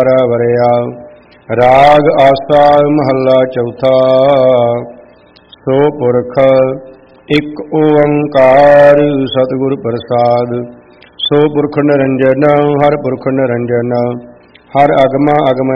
ਵਰਿਆ। ਰਾਗ ਆਸਾ ਮਹੱਲਾ ਚੌਥਾ। ਸੋ ਪੁਰਖ ਇਕ ਓੰਕਾਰ ਸਤਿਗੁਰ ਪ੍ਰਸਾਦ। ਸੋ ਪੁਰਖ ਨਿਰੰਜਨ ਹਰਿ ਪੁਰਖ ਨਿਰੰਜਨ। ਹਰਿ ਅਗਮਾ ਅਗਮ